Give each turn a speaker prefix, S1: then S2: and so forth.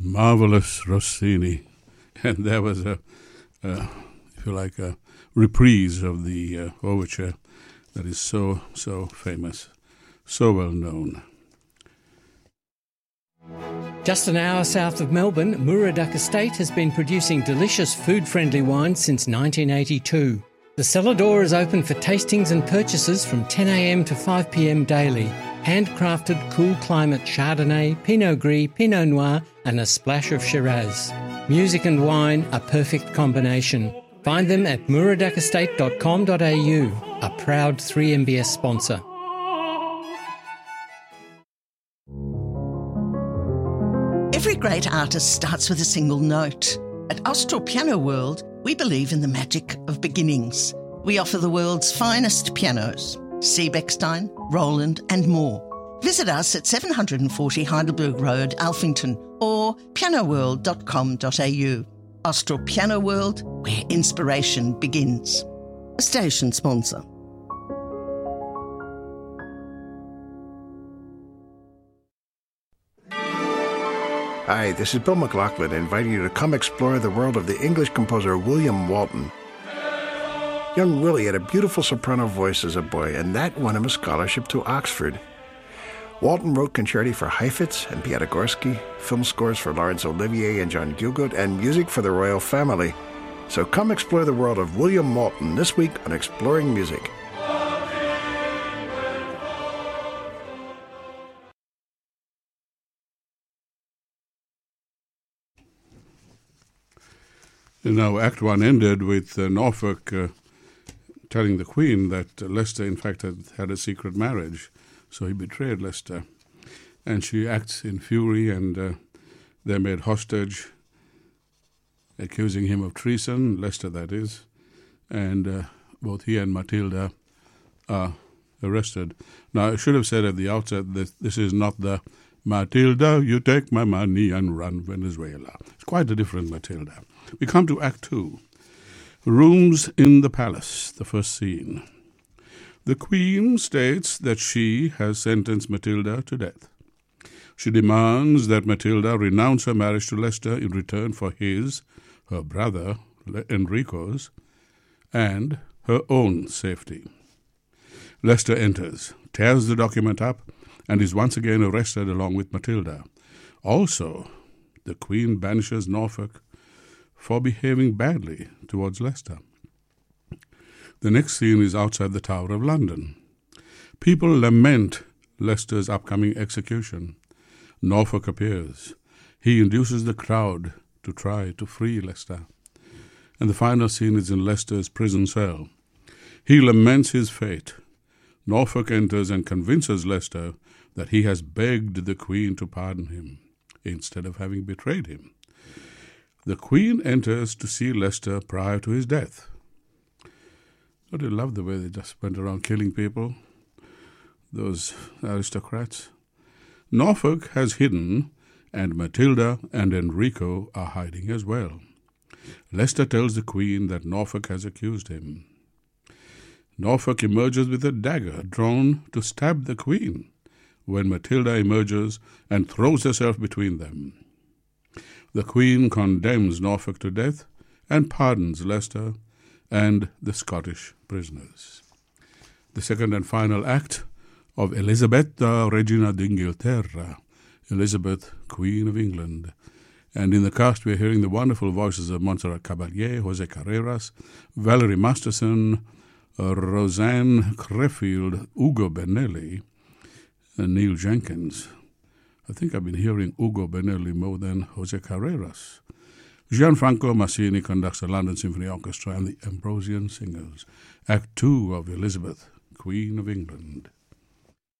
S1: marvelous Rossini. And there was if you like, a reprise of the overture that is so famous, so well known.
S2: Just an hour south of Melbourne, Muraduck Estate has been producing delicious food-friendly wines since 1982. The cellar door is open for tastings and purchases from 10 a.m. to 5 p.m. daily. Handcrafted cool climate Chardonnay, Pinot Gris, Pinot Noir and a splash of Shiraz. Music and wine, a perfect combination. Find them at muraduckestate.com.au, a proud 3MBS sponsor.
S3: Every great artist starts with a single note. At Austral Piano World, we believe in the magic of beginnings. We offer the world's finest pianos, Seebeckstein, Roland and more. Visit us at 740 Heidelberg Road, Alphington, or pianoworld.com.au. Austral Piano World, where inspiration begins. A station sponsor.
S4: Hi, this is Bill McLaughlin inviting you to come explore the world of the English composer William Walton. Young Willie had a beautiful soprano voice as a boy, and that won him a scholarship to Oxford. Walton wrote concerti for Heifetz and Piatigorsky, film scores for Laurence Olivier and John Gielgud, and music for the royal family. So come explore the world of William Walton this week on Exploring Music.
S1: Now, Act 1 ended with Norfolk telling the Queen that Leicester, in fact, had a secret marriage. So he betrayed Leicester. And she acts in fury, and they're made hostage, accusing him of treason, Leicester that is. And both he and Matilda are arrested. Now, I should have said at the outset that this is not the Matilda, you take my money and run Venezuela. It's quite a different Matilda. We come to Act 2. Rooms in the palace, the first scene. The Queen states that she has sentenced Matilda to death. She demands that Matilda renounce her marriage to Leicester in return for her brother, Enrico's, and her own safety. Leicester enters, tears the document up, and is once again arrested along with Matilda. Also, the Queen banishes Norfolk for behaving badly towards Leicester. The next scene is outside the Tower of London. People lament Leicester's upcoming execution. Norfolk appears. He induces the crowd to try to free Leicester. And the final scene is in Leicester's prison cell. He laments his fate. Norfolk enters and convinces Leicester that he has begged the Queen to pardon him, instead of having betrayed him. The Queen enters to see Leicester prior to his death. Don't you love the way they just went around killing people? Those aristocrats. Norfolk has hidden, and Matilda and Enrico are hiding as well. Leicester tells the Queen that Norfolk has accused him. Norfolk emerges with a dagger drawn to stab the Queen, when Matilda emerges and throws herself between them. The Queen condemns Norfolk to death and pardons Leicester and the Scottish prisoners. The second and final act of Elisabetta, Regina d'Inghilterra, Elizabeth, Queen of England. And in the cast we are hearing the wonderful voices of Montserrat Caballé, Jose Carreras, Valerie Masterson, Roseanne Creffield, Ugo Benelli, and Neil Jenkins. I think I've been hearing Ugo Benelli more than Jose Carreras. Gianfranco Massini conducts the London Symphony Orchestra and the Ambrosian Singers. Act 2 of Elizabeth, Queen of England.